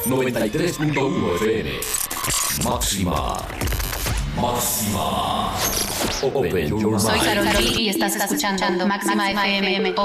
93.1 FM. Máxima. Máxima. Open your mind. Soy Karol G y estás escuchando Máxima FM.